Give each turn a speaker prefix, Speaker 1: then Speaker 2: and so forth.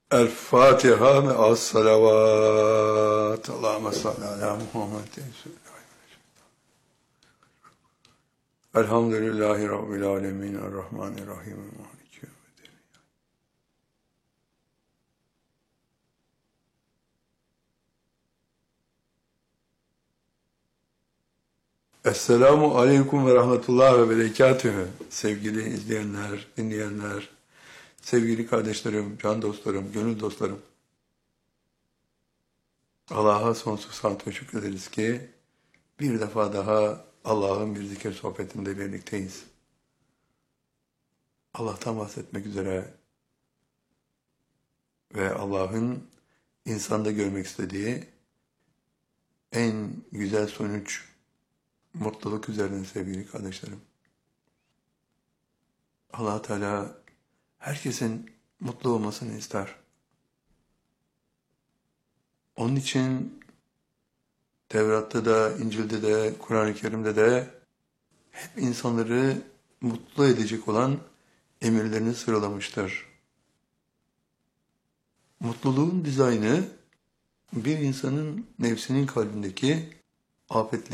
Speaker 1: El Fatiha ve as salavat. Allahümme salli ala Muhammed. Elhamdülillahi Rabbil alemin. Errahmanirrahim. Maliki yevmiddin. Esselamu aleyküm ve rahmetullah ve berekatühü. Sevgili izleyenler, dinleyenler, sevgili kardeşlerim, can dostlarım, gönül dostlarım. Allah'a sonsuz hamd ve şükrederiz ki bir defa daha Allah'ın bir zikir sohbetinde birlikteyiz. Allah'tan bahsetmek üzere ve Allah'ın insanda görmek istediği en güzel sonuç, mutluluk üzerine sevgili kardeşlerim. Allah Teala herkesin mutlu olmasını ister. Onun için Tevrat'ta da, İncil'de de, Kur'an-ı Kerim'de de hep insanları mutlu edecek olan emirlerini sıralamıştır. Mutluluğun dizaynı bir insanın nefsinin kalbindeki afetleri